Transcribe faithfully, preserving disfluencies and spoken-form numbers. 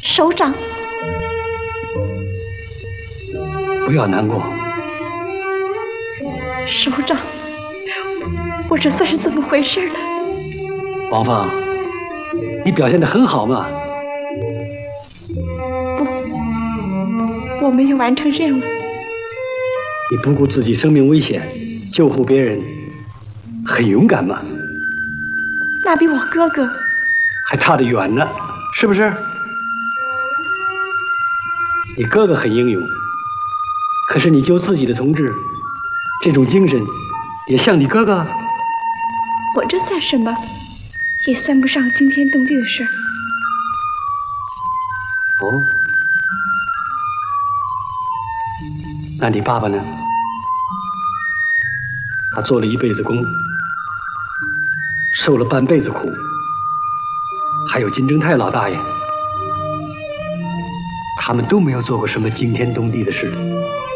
首长， 不要难过。 首长，我这算是怎么回事了？ 王芳，你表现得很好嘛。 不，我没有完成任务。 你不顾自己生命危险，救护别人，很勇敢嘛。 那比我哥哥还差得远呢，是不是？你哥哥很英勇，可是你救自己的同志，这种精神也像你哥哥。 我这算什么？也算不上惊天动地的事儿。 哦，那你爸爸呢？他做了一辈子工，受了半辈子苦，还有金正泰老大爷，他们都没有做过什么惊天动地的事。